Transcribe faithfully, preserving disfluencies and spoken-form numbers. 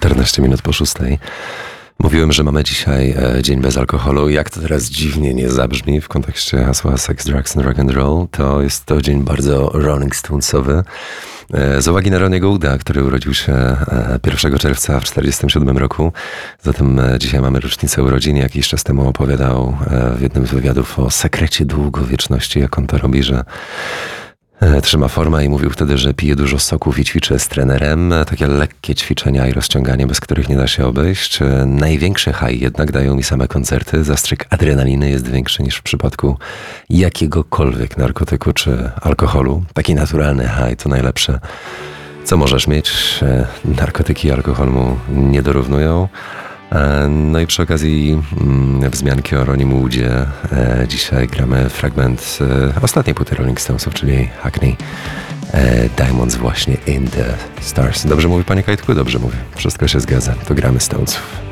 czternaście minut po szóstej. Mówiłem, że mamy dzisiaj e, dzień bez alkoholu. Jak to teraz dziwnie nie zabrzmi w kontekście hasła Sex, Drugs and Rock and Roll, to jest to dzień bardzo Rolling Stonesowy. E, z uwagi na Ronniego Wooda, który urodził się e, pierwszego czerwca w tysiąc dziewięćset czterdziestym siódmym roku. Zatem e, dzisiaj mamy rocznicę urodzin. Jakiś czas temu opowiadał e, w jednym z wywiadów o sekrecie długowieczności, jak on to robi, że trzyma formę i mówił wtedy, że pije dużo soków i ćwiczy z trenerem. Takie lekkie ćwiczenia i rozciąganie, bez których nie da się obejść. Największy high jednak dają mi same koncerty. Zastrzyk adrenaliny jest większy niż w przypadku jakiegokolwiek narkotyku czy alkoholu. Taki naturalny high to najlepsze, co możesz mieć. Narkotyki i alkohol mu nie dorównują. No i przy okazji wzmianki o Ronnim Woodzie dzisiaj gramy fragment ostatniej płyty Rolling Stonesów, czyli Hackney Diamonds, właśnie In The Stars. Dobrze mówi, panie Kajtku? Dobrze mówię. Wszystko się zgadza. To gramy Stonesów.